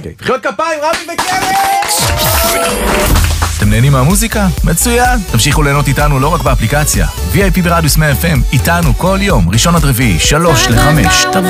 אוקיי. מחיאות כפיים, רבי וקרן! אתם נהנים מהמוזיקה? מצוין! תמשיכו ליהנות איתנו לא רק באפליקציה. VIP ברדיוס 100 FM, איתנו כל יום, ראשון עד רביעי, 3 ל-5.